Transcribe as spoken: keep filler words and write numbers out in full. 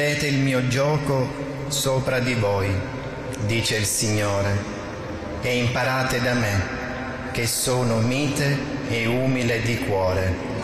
Vedete il mio gioco sopra di voi, dice il Signore, e imparate da me, che sono mite e umile di cuore,